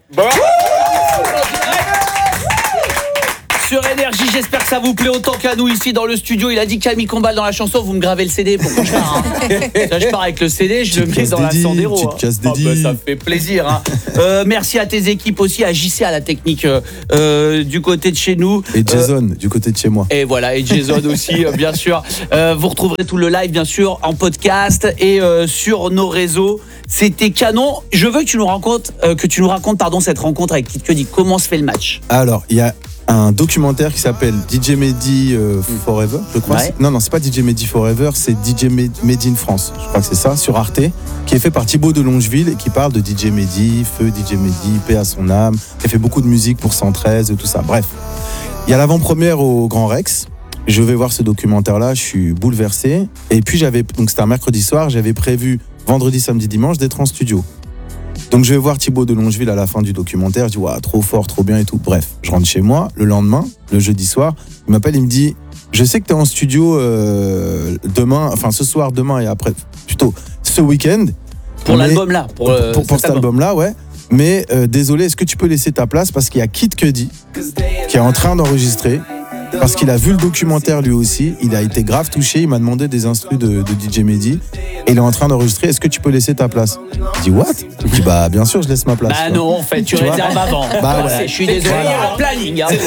Sur Énergie, j'espère que ça vous plaît autant qu'à nous ici dans le studio. Il a dit Camille Combal dans la chanson, vous me gravez le CD pour que je pars. Là, je pars avec le CD, je le mets dans la Sandero. Tu te casses des dits. Ça me fait plaisir. Merci à tes équipes aussi, à JC à la technique du côté de chez nous. Et Jason du côté de chez moi. Et voilà, et Jason aussi, bien sûr. Vous retrouverez tout le live, bien sûr, en podcast et sur nos réseaux. C'était canon. Je veux que tu nous racontes, cette rencontre avec Kid Cudi. Comment se fait le match? Alors, il y a un documentaire qui s'appelle DJ Mehdi Forever, je crois. Ouais. Non, c'est pas DJ Mehdi Forever, c'est DJ Mehdi in France. Je crois que c'est ça, sur Arte, qui est fait par Thibaut de Longeville et qui parle de DJ Mehdi, feu DJ Mehdi, paix à son âme, qui a fait beaucoup de musique pour 113 et tout ça. Bref, il y a l'avant-première au Grand Rex. Je vais voir ce documentaire-là, je suis bouleversé. Et puis donc c'était un mercredi soir, j'avais prévu vendredi, samedi, dimanche d'être en studio. Donc je vais voir Thibaut de Longeville à la fin du documentaire, je dis ouais, trop fort, trop bien et tout. Bref, je rentre chez moi, le lendemain, le jeudi soir, il m'appelle, il me dit je sais que t'es en studio demain, enfin ce soir, demain et après, plutôt ce week-end. Pour l'album là, pour cet album là, ouais. Mais désolé, est-ce que tu peux laisser ta place parce qu'il y a Kid Cudi qui est en train d'enregistrer. Parce qu'il a vu le documentaire lui aussi, il a été grave touché, il m'a demandé des instrus de DJ Mehdi et il est en train d'enregistrer, est-ce que tu peux laisser ta place? Je dis what? Il dit bah bien sûr je laisse ma place. Bah non, en fait tu réserves avant. Bah ouais. Je suis désolé, voilà. Planning, c'est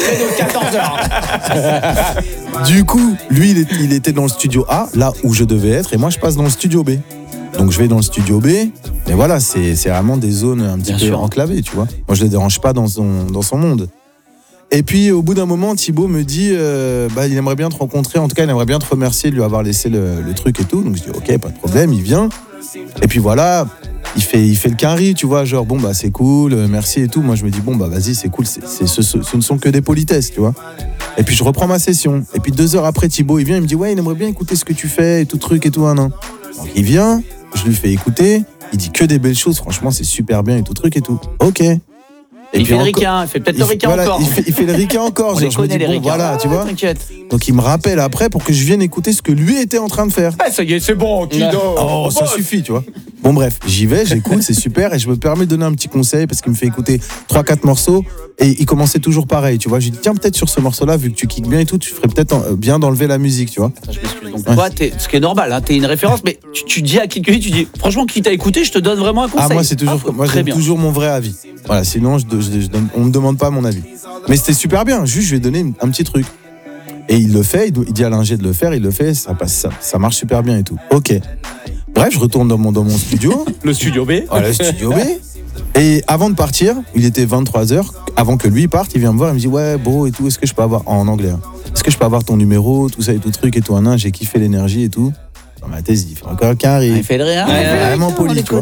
de 14h. Du coup, lui il était dans le studio A, là où je devais être, et moi je passe dans le studio B. Donc je vais dans le studio B, mais voilà, c'est vraiment des zones un petit peu enclavées, tu vois. Moi je le dérange pas dans son monde. Et puis au bout d'un moment, Thibaut me dit il aimerait bien te rencontrer, en tout cas il aimerait bien te remercier de lui avoir laissé le truc et tout. Donc je dis ok, pas de problème, il vient. Et puis voilà, il fait le quinri, tu vois, genre bon bah c'est cool, merci et tout. Moi je me dis bon bah vas-y, c'est cool, ce ne sont que des politesses, tu vois. Et puis je reprends ma session. Et puis 2 heures après, Thibaut il vient, il me dit ouais, il aimerait bien écouter ce que tu fais et tout truc et tout un an. Donc il vient, je lui fais écouter, il dit que des belles choses, franchement c'est super bien et tout truc et tout. Ok. Et il fait le ricain, il fait peut-être le ricain encore. Il fait le ricain encore. On connaît les ricains. Voilà, tu vois. T'inquiète. Donc il me rappelle après pour que je vienne écouter ce que lui était en train de faire. Ah, ça y est, c'est bon, Kido. Oh, ça suffit, tu vois. Bon bref, j'y vais, j'écoute, c'est super et je me permets de donner un petit conseil parce qu'il me fait écouter 3-4 morceaux et il commençait toujours pareil, tu vois. Je lui dis tiens, peut-être sur ce morceau-là, vu que tu kicks bien et tout, tu ferais peut-être bien d'enlever la musique, tu vois. Je m'excuse. Donc toi, ce qui est normal, hein, t'es une référence, mais tu dis à Kid Cudi, tu dis franchement, qui t'a écouté, je te donne vraiment un conseil. Ah moi c'est toujours, moi j'ai toujours mon vrai avis. Voilà, sinon on me demande pas mon avis. Mais c'était super bien, juste je lui ai donné un petit truc. Et il le fait, il dit à l'ingé de le faire, il le fait, ça marche super bien et tout. Ok. Bref, je retourne dans mon studio. Le studio B. Voilà, le studio B. Et avant de partir, il était 23h, avant que lui parte, il vient me voir, il me dit ouais, bro et tout, est-ce que je peux avoir, en anglais, hein, est-ce que je peux avoir ton numéro, tout ça et tout truc et tout, j'ai kiffé l'énergie et tout. Dans ma thèse, il fait encore qu'un rire. Il fait le rire. Vraiment poli, tu vois.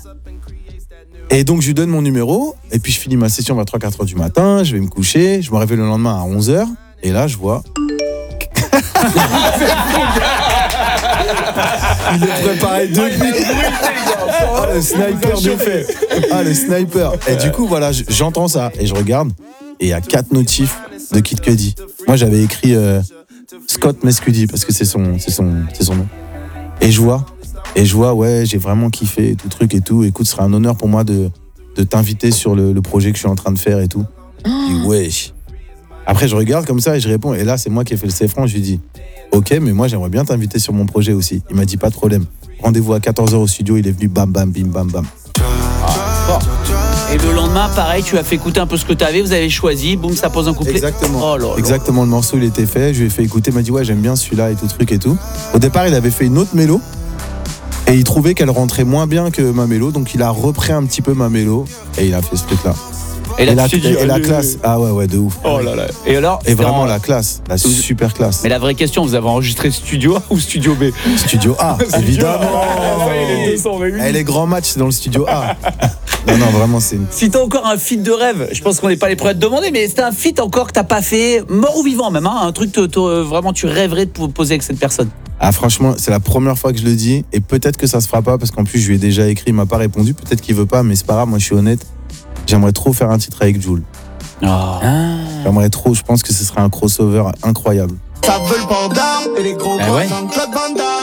Et donc je lui donne mon numéro, et puis je finis ma session vers 3-4h du matin, je vais me coucher, je me réveille le lendemain à 11h, et là je vois... Il est préparé depuis. Le sniper de fait. Le sniper. Et du coup, voilà, j'entends ça et je regarde. Et il y a 4 notifs de Kid Cudi. Moi, j'avais écrit Scott Mescudi parce que c'est son nom. Et je vois, ouais, j'ai vraiment kiffé et tout truc et tout. Écoute, ce serait un honneur pour moi de t'inviter sur le projet que je suis en train de faire et tout. Je dis, ouais. Après, je regarde comme ça et je réponds. Et là, c'est moi qui ai fait le C-franc. Je lui dis, ok, mais moi, j'aimerais bien t'inviter sur mon projet aussi. Il m'a dit, pas de problème. Rendez-vous à 14h au studio. Il est venu, bam, bam, bim, bam, bam. Et le lendemain, pareil, tu as fait écouter un peu ce que tu avais. Vous avez choisi, boum, ça pose un couplet. Exactement. Exactement, le morceau, il était fait. Je lui ai fait écouter. Il m'a dit, ouais, j'aime bien celui-là et tout truc et tout. Au départ, il avait fait une autre mélo. Et il trouvait qu'elle rentrait moins bien que ma mélo. Donc, il a repris un petit peu ma mélo. Et il a fait ce truc-là. Et la classe, ah ouais, de ouf. Oh là là. Et alors? Et vraiment la classe, la super classe. Mais la vraie question, vous avez enregistré Studio A ou Studio B? Studio A, évidemment. Les grands matchs dans le Studio A. Non, vraiment, c'est une... Si t'as encore un feat de rêve, je pense qu'on n'est pas les prêts à te demander, mais c'est un feat encore que t'as pas fait, mort ou vivant même, hein, un truc que vraiment tu rêverais de poser avec cette personne. Ah franchement, c'est la première fois que je le dis, et peut-être que ça se fera pas, parce qu'en plus je lui ai déjà écrit, il m'a pas répondu, peut-être qu'il veut pas, mais c'est pas grave, moi je suis honnête. J'aimerais trop faire un titre avec Jul. J'aimerais trop, je pense que ce serait un crossover incroyable. Ça veut le bandam et les gros ouais. Claude Van Damme.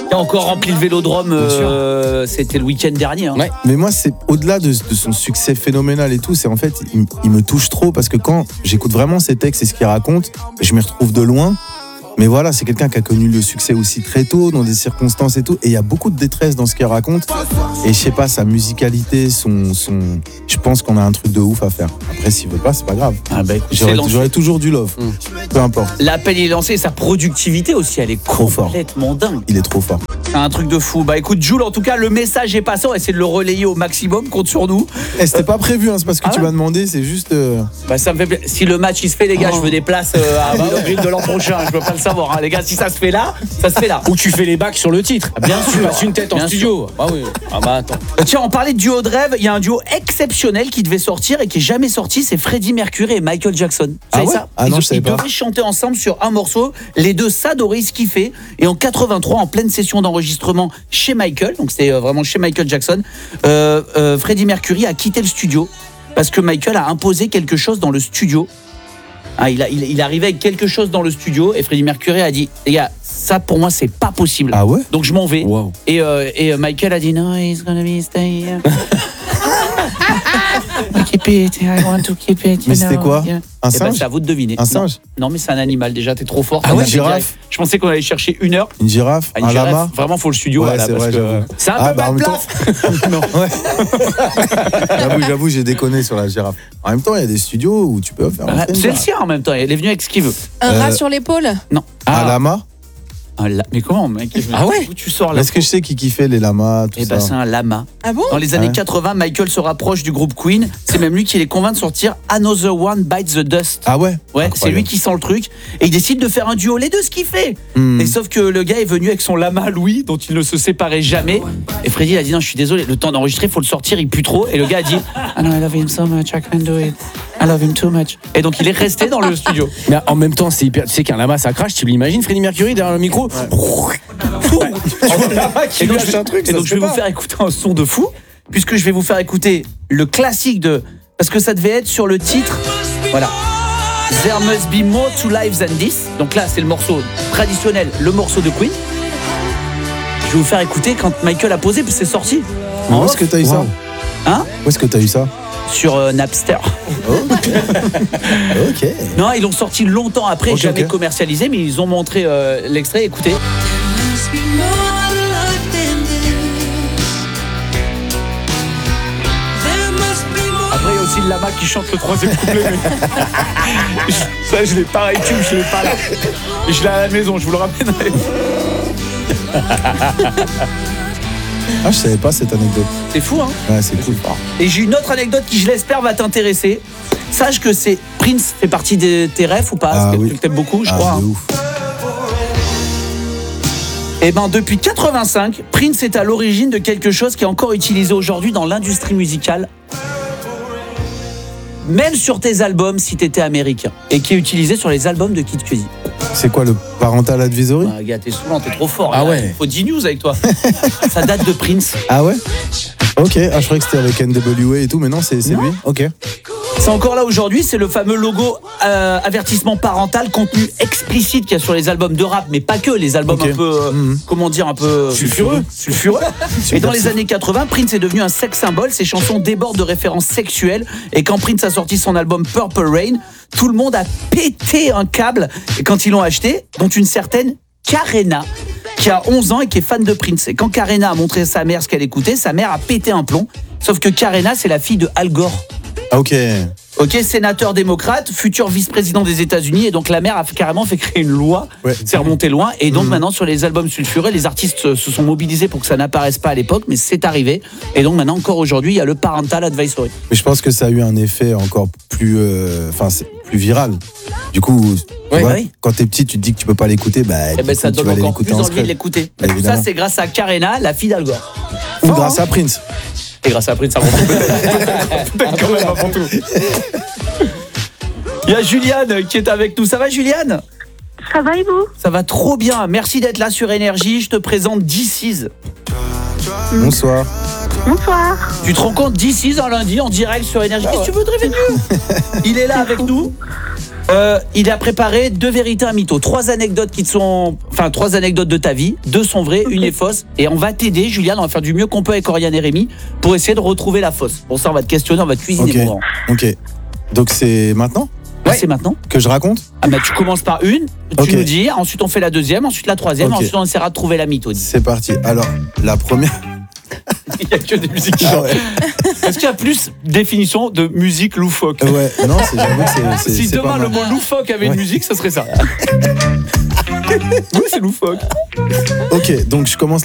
Qui a encore rempli le Vélodrome, c'était le week-end dernier. Hein. Ouais. Mais moi, c'est au-delà de son succès phénoménal et tout, c'est en fait, il me touche trop parce que quand j'écoute vraiment ses textes et ce qu'il raconte, je m'y retrouve de loin. Mais voilà, c'est quelqu'un qui a connu le succès aussi très tôt, dans des circonstances et tout. Et il y a beaucoup de détresse dans ce qu'il raconte. Et je sais pas, sa musicalité, je pense qu'on a un truc de ouf à faire. Après, s'il veut pas, c'est pas grave. Ah bah, écoute, j'aurais toujours du love. Peu importe. L'appel est lancé, sa productivité aussi, elle est complètement dingue. Il est trop fort. C'est un truc de fou. Bah écoute, Jules, en tout cas, le message est passé. On va essayer de le relayer au maximum. Compte sur nous. C'était pas prévu, hein, c'est parce que tu m'as demandé, c'est juste. Bah ça me fait plaisir. Si le match il se fait, les gars, je veux des places à avril de l'an prochain. Je peux pas le savoir, hein, les gars. Si ça se fait là, ça se fait là. Ou tu fais les bacs sur le titre. Bien sûr. Tu passes une tête en studio. Ah oui. Ah bah attends. Tiens, on parlait de duo de rêve. Il y a un duo exceptionnel qui devait sortir et qui est jamais sorti. C'est Freddie Mercury et Michael Jackson. Vous savez ça? Ah non, je savais pas. Ils devaient chanter ensemble sur un morceau. Les deux s'adoraient, ils se kiffaient. Et en 83, en pleine session d'enregistrement chez Michael, donc c'était vraiment chez Michael Jackson, Freddie Mercury a quitté le studio parce que Michael a imposé quelque chose dans le studio. Ah, il arrivait avec quelque chose dans le studio et Freddie Mercury a dit, les gars, ça pour moi c'est pas possible. Ah ouais? Donc je m'en vais. Wow. Et Michael a dit, no, he's gonna be stay here. Keep it, I want to keep it. Mais c'était quoi? Un singe? C'est à vous de deviner. Un singe? Non, mais c'est un animal déjà, t'es trop fort. Ah ouais, une girafe? Je pensais qu'on allait chercher 1 heure. Une girafe? Une un girafe, lama? vraiment, faut le studio. Ouais, là, c'est parce vrai, que j'avoue. c'est un peu en même temps. Non, ouais. J'avoue, j'ai déconné sur la girafe. En même temps, il y a des studios où tu peux faire. C'est le sien en même temps, elle est venue avec ce qu'il veut. Un rat sur l'épaule? Non. Un lama? Mais comment, mec? Ah ouais? Où tu sors là? Est-ce que je sais qui kiffait les lamas, tout Eh ça? ben, c'est un lama. Ah bon? Dans les années Ouais. 80, Michael se rapproche du groupe Queen. C'est même lui qui les convainc de sortir Another One Bites the Dust. Ah ouais? Ouais, Incroyable. c'est lui qui sent le truc. Et il décide de faire un duo, les deux, ce qu'il fait. Et sauf que le gars est venu avec son lama Louis, dont il ne se séparait jamais. Et Freddie a dit, non, je suis désolé, le temps d'enregistrer, faut le sortir, il pue trop. Et le gars a dit, ah non, I love him so much, I can't do it. I love him too much. Et donc il est resté dans le studio. Mais en même temps, c'est hyper. Tu sais qu'un lama ça crache, tu l'imagines Freddie Mercury derrière le micro? Et donc je vais vous faire écouter un son de fou, puisque je vais vous faire écouter le classique de... Parce que ça devait être sur le titre. Voilà. There must be more to life than this. Donc là, c'est le morceau traditionnel, le morceau de Queen. Je vais vous faire écouter quand Michael a posé, puis c'est sorti. Où est-ce que t'as eu ça? Hein? Où est-ce que t'as eu ça? Sur Napster. Ok. Non, ils l'ont sorti longtemps après, jamais commercialisé, mais ils ont montré l'extrait. Écoutez. Après, il y a aussi le lama qui chante le 3e couplet. Ça, je l'ai pas iTunes, je l'ai pas là. Je l'ai à la maison, je vous le ramènerai. Ah, je savais pas cette anecdote. C'est fou, hein? Ouais, c'est cool. Et j'ai une autre anecdote qui, je l'espère, va t'intéresser. Sache que c'est Prince fait partie de tes rêves ou pas? Ah, C'est oui. quelqu'un que t'aimes beaucoup, je Ah, crois. de Hein. ouf. Eh ben, depuis 85, Prince est à l'origine de quelque chose qui est encore utilisé aujourd'hui dans l'industrie musicale. Même sur tes albums si t'étais américain. Et qui est utilisé sur les albums de Kid Cudi. C'est quoi le parental advisory? Ah, gars, t'es saoulant, t'es trop fort. Ah Là, ouais. Faut 10 news avec toi. Ça date de Prince. Ah ouais? Ok, je croyais que c'était avec NWA et tout, mais non, c'est lui. Ok. C'est encore là aujourd'hui, c'est le fameux logo avertissement parental, contenu explicite qu'il y a sur les albums de rap, mais pas que, les albums Ok. un peu, comment dire, un peu... Sulfureux. Et dans les années 80, Prince est devenu un sex symbole, ses chansons débordent de références sexuelles, et quand Prince a sorti son album Purple Rain, tout le monde a pété un câble, et quand ils l'ont acheté, dont une certaine Karena, qui a 11 ans et qui est fan de Prince. Et quand Karena a montré à sa mère ce qu'elle écoutait, sa mère a pété un plomb, sauf que Karena, c'est la fille de Al Gore. Ah, ok. Ok, sénateur démocrate, futur vice-président des États-Unis, et donc la mère a carrément fait créer une loi. Ouais. C'est remonté loin, et donc maintenant sur les albums sulfurés, les artistes se sont mobilisés pour que ça n'apparaisse pas à l'époque, mais c'est arrivé. Et donc maintenant encore aujourd'hui, il y a le parental advisory. Mais je pense que ça a eu un effet encore plus, plus viral. Du coup, tu vois, oui. quand t'es petit, tu te dis que tu peux pas l'écouter, bah, Et ben ça tu donne vas aller encore plus l'écouter en envie de scred. l'écouter. Bah, Tout ça, évidemment. c'est grâce à Karena, la fille d'Al Gore. Ou grâce à Prince. Et grâce à Prince, ça remonte peut-être quand même avant tout. Il y a Juliane qui est avec nous. Ça va, Juliane? Ça va et vous? Ça va trop bien. Merci d'être là sur Énergie. Je te présente DC's. Bonsoir. Bonsoir. Tu te rends compte, DC's un lundi en direct sur Énergie. Qu'est-ce que tu voudrais mieux? Il est là avec nous. Il a préparé 2 vérités, un mytho. 3 anecdotes de ta vie. 2 sont vraies, une est fausse. Et on va t'aider, Juliane. On va faire du mieux qu'on peut avec Oriane et Rémi pour essayer de retrouver la fausse. Pour ça, on va te questionner, on va te cuisiner. Ok. Donc c'est maintenant C'est maintenant. que je raconte? Tu commences par une, tu nous dis, ensuite on fait la deuxième, ensuite la troisième, ensuite on essaiera de trouver la mytho. C'est parti. Alors, la première. Il n'y a que des musiques. Ouais. Est-ce qu'il y a plus définition de musique loufoque? Ouais, non, j'avoue que c'est. Si c'est demain pas le mal. mot loufoque avait une musique, ça serait ça. Oui, c'est loufoque. Ok, donc je commence